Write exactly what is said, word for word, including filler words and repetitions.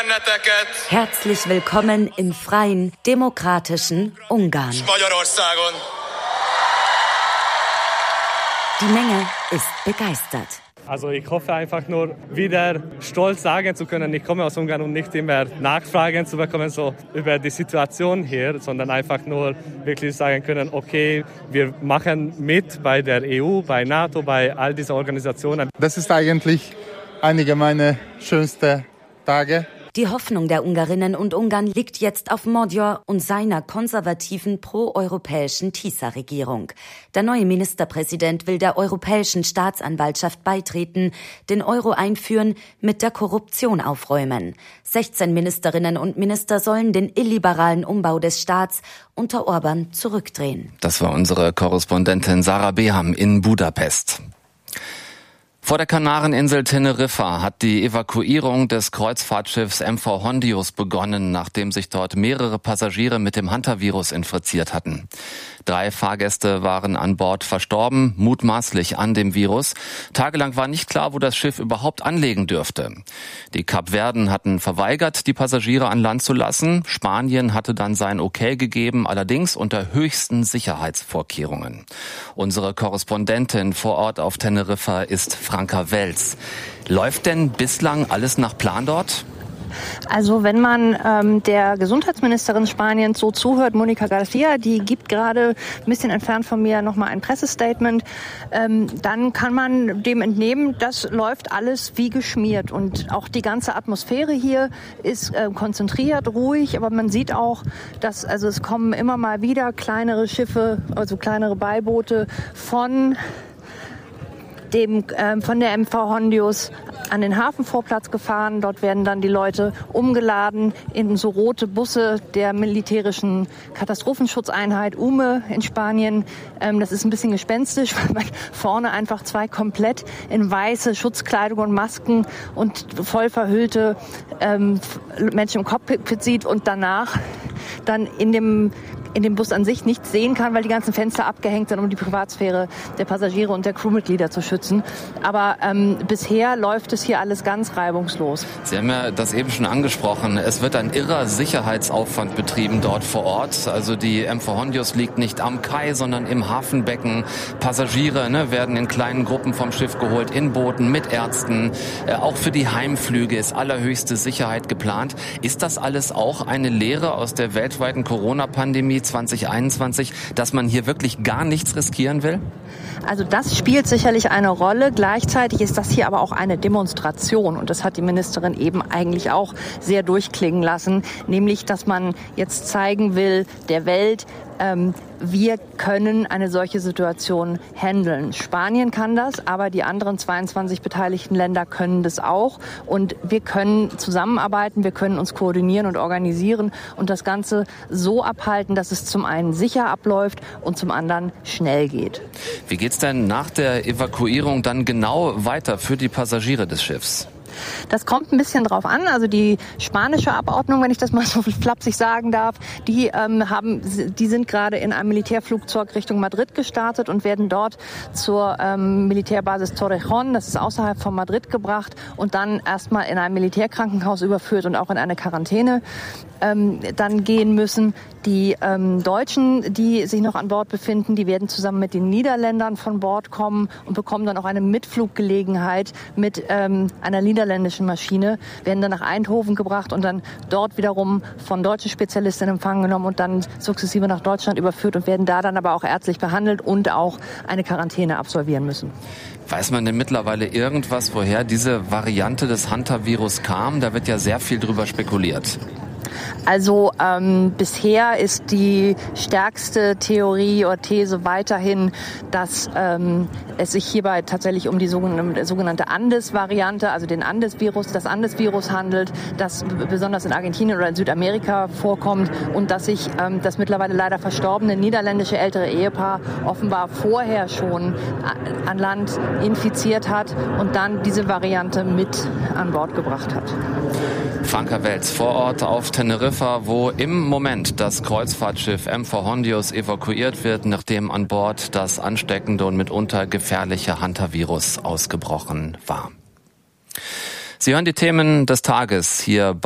Herzlich willkommen im freien, demokratischen Ungarn. Die Menge ist begeistert. Also ich hoffe einfach nur, wieder stolz sagen zu können, ich komme aus Ungarn und nicht immer Nachfragen zu bekommen so über die Situation hier, sondern einfach nur wirklich sagen können, okay, wir machen mit bei der E U, bei NATO, bei all diesen Organisationen. Das ist eigentlich einige meiner schönsten Tage. Die Hoffnung der Ungarinnen und Ungarn liegt jetzt auf Magyar und seiner konservativen proeuropäischen TISA-Regierung. Der neue Ministerpräsident will der Europäischen Staatsanwaltschaft beitreten, den Euro einführen, mit der Korruption aufräumen. sechzehn Ministerinnen und Minister sollen den illiberalen Umbau des Staats unter Orban zurückdrehen. Das war unsere Korrespondentin Sarah Beham in Budapest. Vor der Kanareninsel Teneriffa hat die Evakuierung des Kreuzfahrtschiffs M V Hondius begonnen, nachdem sich dort mehrere Passagiere mit dem Hantavirus infiziert hatten. Drei Fahrgäste waren an Bord verstorben, mutmaßlich an dem Virus. Tagelang war nicht klar, wo das Schiff überhaupt anlegen dürfte. Die Kapverden hatten verweigert, die Passagiere an Land zu lassen. Spanien hatte dann sein Okay gegeben, allerdings unter höchsten Sicherheitsvorkehrungen. Unsere Korrespondentin vor Ort auf Teneriffa ist Franka Welz. Läuft denn bislang alles nach Plan dort? Also wenn man ähm, der Gesundheitsministerin Spaniens so zuhört, Mónica García, die gibt gerade ein bisschen entfernt von mir nochmal ein Pressestatement, ähm, dann kann man dem entnehmen, das läuft alles wie geschmiert. Und auch die ganze Atmosphäre hier ist äh, konzentriert, ruhig, aber man sieht auch, dass also es kommen immer mal wieder kleinere Schiffe, also kleinere Beiboote von dem äh, von der M V Hondius an den Hafenvorplatz gefahren. Dort werden dann die Leute umgeladen in so rote Busse der militärischen Katastrophenschutzeinheit U M E in Spanien. Ähm, das ist ein bisschen gespenstisch, weil man vorne einfach zwei komplett in weiße Schutzkleidung und Masken und voll verhüllte ähm, Menschen im Cockpit sieht und danach dann in dem in dem Bus an sich nichts sehen kann, weil die ganzen Fenster abgehängt sind, um die Privatsphäre der Passagiere und der Crewmitglieder zu schützen. Aber ähm, bisher läuft es hier alles ganz reibungslos. Sie haben ja das eben schon angesprochen. Es wird ein irrer Sicherheitsaufwand betrieben dort vor Ort. Also die M V Hondius liegt nicht am Kai, sondern im Hafenbecken. Passagiere ne, werden in kleinen Gruppen vom Schiff geholt, in Booten, mit Ärzten. Äh, auch für die Heimflüge ist allerhöchste Sicherheit geplant. Ist das alles auch eine Lehre aus der weltweiten Corona-Pandemie zwanzig einundzwanzig, dass man hier wirklich gar nichts riskieren will? Also das spielt sicherlich eine Rolle. Gleichzeitig ist das hier aber auch eine Demonstration. Und das hat die Ministerin eben eigentlich auch sehr durchklingen lassen. Nämlich, dass man jetzt zeigen will der Welt, ähm, wir können eine solche Situation handeln. Spanien kann das, aber die anderen zweiundzwanzig beteiligten Länder können das auch. Und wir können zusammenarbeiten, wir können uns koordinieren und organisieren und das Ganze so abhalten, dass es zum einen sicher abläuft und zum anderen schnell geht. Wie geht's denn nach der Evakuierung dann genau weiter für die Passagiere des Schiffs? Das kommt ein bisschen drauf an. Also die spanische Abordnung, wenn ich das mal so flapsig sagen darf, die ähm, haben, die sind gerade in einem Militärflugzeug Richtung Madrid gestartet und werden dort zur ähm, Militärbasis Torrejón, das ist außerhalb von Madrid, gebracht und dann erstmal in ein Militärkrankenhaus überführt und auch in eine Quarantäne ähm, dann gehen müssen. Die ähm, Deutschen, die sich noch an Bord befinden, die werden zusammen mit den Niederländern von Bord kommen und bekommen dann auch eine Mitfluggelegenheit mit ähm, einer niederländischen Maschine, werden dann nach Eindhoven gebracht und dann dort wiederum von deutschen Spezialisten in Empfang genommen und dann sukzessive nach Deutschland überführt und werden da dann aber auch ärztlich behandelt und auch eine Quarantäne absolvieren müssen. Weiß man denn mittlerweile irgendwas, woher diese Variante des Hantavirus kam? Da wird ja sehr viel drüber spekuliert. Also ähm, bisher ist die stärkste Theorie oder These weiterhin, dass ähm, es sich hierbei tatsächlich um die sogenannte, sogenannte Andes-Variante, also den Andes-Virus, das Andes-Virus handelt, das besonders in Argentinien oder in Südamerika vorkommt und dass sich ähm, das mittlerweile leider verstorbene niederländische ältere Ehepaar offenbar vorher schon an Land infiziert hat und dann diese Variante mit an Bord gebracht hat. Franka Welz vor Ort auf Teneriffa, wo im Moment das Kreuzfahrtschiff M V Hondius evakuiert wird, nachdem an Bord das ansteckende und mitunter gefährliche Hantavirus ausgebrochen war. Sie hören die Themen des Tages hier bei